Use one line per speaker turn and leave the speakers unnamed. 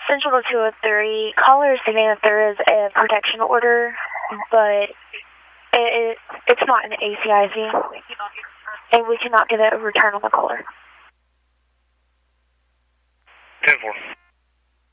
Central to 203, callers saying that there is a protection order, but it's not an ACIC, and we cannot get a return on the caller.
10-4.